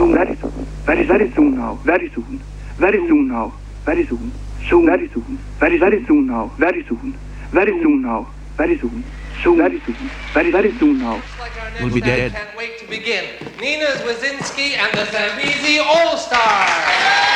soon, very soon, very soon now, very soon, very soon now, very soon, soon, very soon, very soon now, very soon, very soon now, very soon, soon, very soon, very soon now. We'll be dead. Can't wait to begin. Nina Zwazinski and the Zambezi All-Stars.